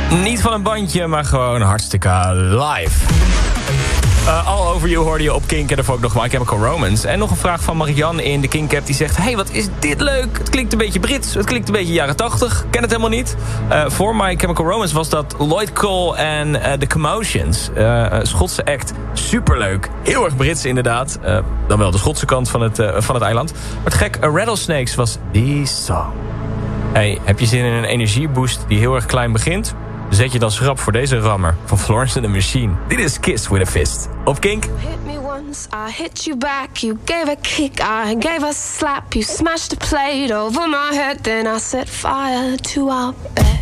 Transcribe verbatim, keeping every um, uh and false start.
Niet van een bandje, maar gewoon hartstikke live. Uh, All Over You hoorde je op Kink en daarvoor ook nog My Chemical Romance. En nog een vraag van Marianne in de Kink-app die zegt... Hey, wat is dit leuk? Het klinkt een beetje Brits, het klinkt een beetje jaren tachtig. Ken het helemaal niet. Uh, voor My Chemical Romance was dat Lloyd Cole en uh, The Commotions. Uh, Schotse act. Superleuk. Heel erg Brits inderdaad. Uh, dan wel de Schotse kant van het, uh, van het eiland. Maar het gek, uh, Rattlesnakes was die song. Hey, heb je zin in een energieboost die heel erg klein begint? Zet je dan schrap voor deze rammer van Florence and the Machine. Dit is Kiss with a Fist. Op Kink. You hit me once, I hit you back. You gave a kick, I gave a slap. You smashed a plate over my head. Then I set fire to our bed.